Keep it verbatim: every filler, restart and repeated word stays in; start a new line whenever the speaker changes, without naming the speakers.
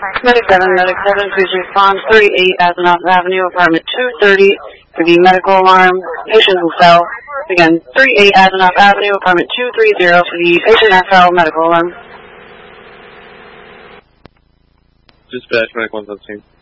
Medic seven, Medic seven, please respond. thirty-eight Azenov Avenue, apartment two thirty, for the medical alarm, patient who fell. Again, thirty-eight Azenov Avenue, apartment two thirty, for the patient that fell, medical alarm.
Dispatch, Medic one seventeen.